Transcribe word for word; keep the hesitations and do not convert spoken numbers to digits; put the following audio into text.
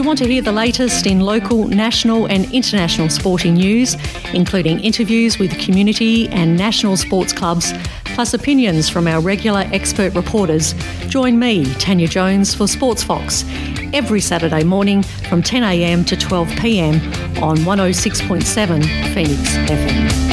Want to hear the latest in local, national and international sporting news, including interviews with community and national sports clubs, plus opinions from our regular expert reporters? Join me, Tanya Jones, for Sports Fox every Saturday morning from ten a m to twelve p m on one oh six point seven Phoenix F M.